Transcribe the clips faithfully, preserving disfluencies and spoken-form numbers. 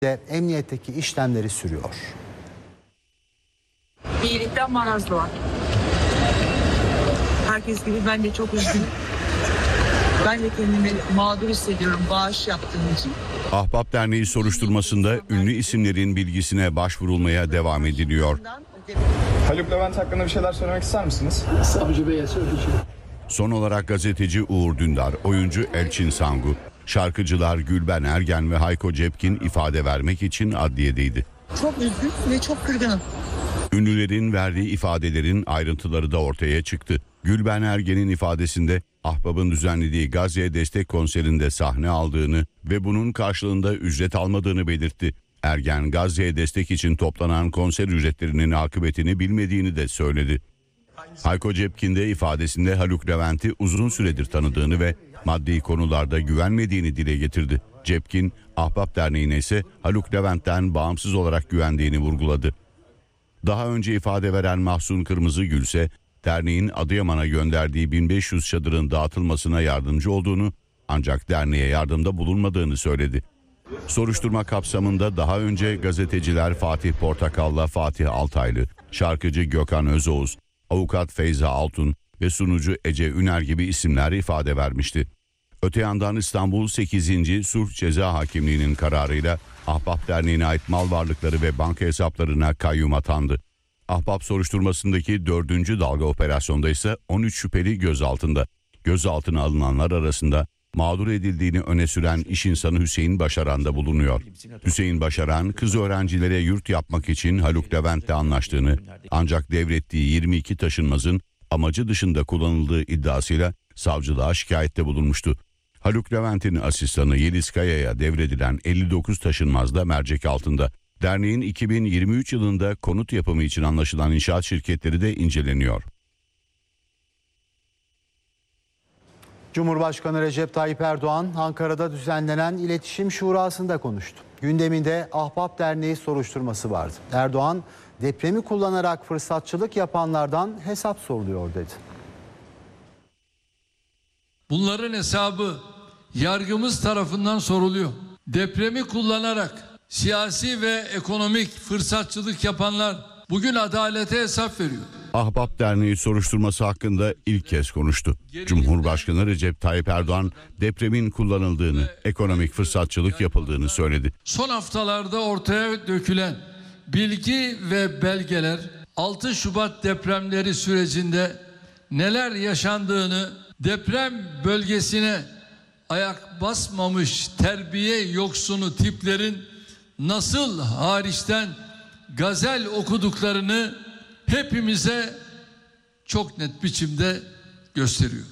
emniyetteki işlemleri sürüyor. İyilikten maraz var. Herkes gibi ben de çok üzgünüm. Ben de kendimi mağdur hissediyorum bağış yaptığım için. Ahbap Derneği soruşturmasında ünlü isimlerin bilgisine başvurulmaya devam ediliyor. Haluk Levent hakkında bir şeyler söylemek ister misiniz? Savcı Bey'e söyleyeceğim. Son olarak gazeteci Uğur Dündar, oyuncu Elçin Sangu, şarkıcılar Gülben Ergen ve Hayko Cepkin ifade vermek için adliyedeydi. Çok üzgün ve çok kırgınım. Ünlülerin verdiği ifadelerin ayrıntıları da ortaya çıktı. Gülben Ergen'in ifadesinde Ahbap'ın düzenlediği Gazze'ye destek konserinde sahne aldığını ve bunun karşılığında ücret almadığını belirtti. Ergen, Gazze'ye destek için toplanan konser ücretlerinin akıbetini bilmediğini de söyledi. Hayko Cepkin de ifadesinde Haluk Levent'i uzun süredir tanıdığını ve maddi konularda güvenmediğini dile getirdi. Cepkin, Ahbap Derneği'ne ise Haluk Levent'ten bağımsız olarak güvendiğini vurguladı. Daha önce ifade veren Mahsun Kırmızıgül ise derneğin Adıyaman'a gönderdiği bin beş yüz çadırın dağıtılmasına yardımcı olduğunu ancak derneğe yardımda bulunmadığını söyledi. Soruşturma kapsamında daha önce gazeteciler Fatih Portakal'la Fatih Altaylı, şarkıcı Gökhan Özoğuz, avukat Feyza Altun ve sunucu Ece Üner gibi isimler ifade vermişti. Öte yandan İstanbul sekizinci Sulh Ceza Hakimliği'nin kararıyla Ahbap Derneği'ne ait mal varlıkları ve banka hesaplarına kayyum atandı. Ahbap soruşturmasındaki dördüncü dalga operasyonda ise on üç şüpheli gözaltında. Gözaltına alınanlar arasında mağdur edildiğini öne süren iş insanı Hüseyin Başaran da bulunuyor. Hüseyin Başaran, kız öğrencilere yurt yapmak için Haluk Levent'le anlaştığını ancak devrettiği yirmi iki taşınmazın amacı dışında kullanıldığı iddiasıyla savcılığa şikayette bulunmuştu. Haluk Levent'in asistanı Yeliz Kaya'ya devredilen elli dokuz taşınmaz da mercek altında. Derneğin iki bin yirmi üç yılında konut yapımı için anlaşılan inşaat şirketleri de inceleniyor. Cumhurbaşkanı Recep Tayyip Erdoğan Ankara'da düzenlenen İletişim Şurası'nda konuştu. Gündeminde Ahbap Derneği soruşturması vardı. Erdoğan, depremi kullanarak fırsatçılık yapanlardan hesap soruluyor dedi. Bunların hesabı yargımız tarafından soruluyor. Depremi kullanarak siyasi ve ekonomik fırsatçılık yapanlar bugün adalete hesap veriyor. Ahbap Derneği soruşturması hakkında ilk kez konuştu. Cumhurbaşkanı Recep Tayyip Erdoğan depremin kullanıldığını, ekonomik fırsatçılık yapıldığını söyledi. Son haftalarda ortaya dökülen bilgi ve belgeler altı Şubat depremleri sürecinde neler yaşandığını, deprem bölgesine ayak basmamış terbiye yoksunu tiplerin nasıl hariçten gazel okuduklarını hepimize çok net biçimde gösteriyor.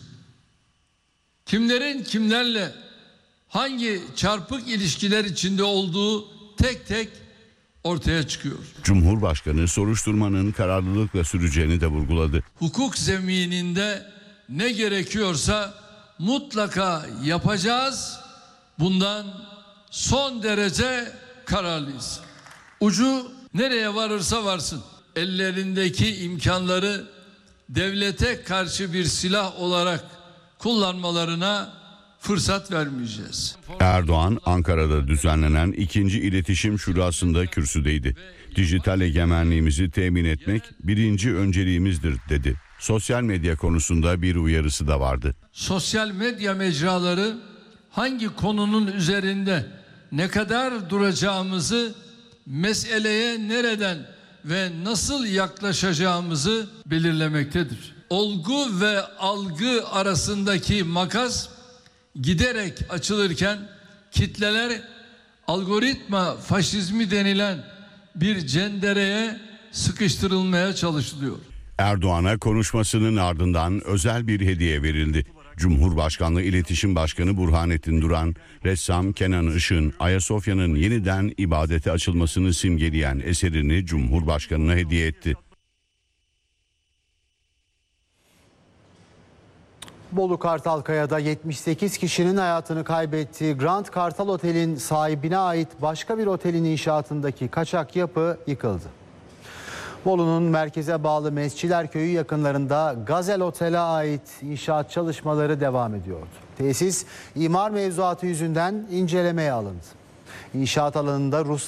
Kimlerin kimlerle hangi çarpık ilişkiler içinde olduğu tek tek ortaya çıkıyor. Cumhurbaşkanı soruşturmanın kararlılıkla süreceğini de vurguladı. Hukuk zemininde ne gerekiyorsa mutlaka yapacağız. Bundan son derece kararlıyız. Ucu nereye varırsa varsın, ellerindeki imkanları devlete karşı bir silah olarak kullanmalarına fırsat vermeyeceğiz. Erdoğan, Ankara'da düzenlenen ikinci İletişim Şurası'nda kürsüdeydi. Dijital egemenliğimizi temin etmek birinci önceliğimizdir dedi. Sosyal medya konusunda bir uyarısı da vardı. Sosyal medya mecraları hangi konunun üzerinde ne kadar duracağımızı, meseleye nereden ve nasıl yaklaşacağımızı belirlemektedir. Olgu ve algı arasındaki makas giderek açılırken kitleler algoritma faşizmi denilen bir cendereye sıkıştırılmaya çalışılıyor. Erdoğan'a konuşmasının ardından özel bir hediye verildi. Cumhurbaşkanlığı İletişim Başkanı Burhanettin Duran, ressam Kenan Işık'ın Ayasofya'nın yeniden ibadete açılmasını simgeleyen eserini Cumhurbaşkanı'na hediye etti. Bolu Kartalkaya'da yetmiş sekiz kişinin hayatını kaybettiği Grand Kartal Otel'in sahibine ait başka bir otelin inşaatındaki kaçak yapı yıkıldı. Bolu'nun merkeze bağlı Mesciler Köyü yakınlarında Gazel Otel'e ait inşaat çalışmaları devam ediyordu. Tesis imar mevzuatı yüzünden incelemeye alındı. İnşaat alanında Rus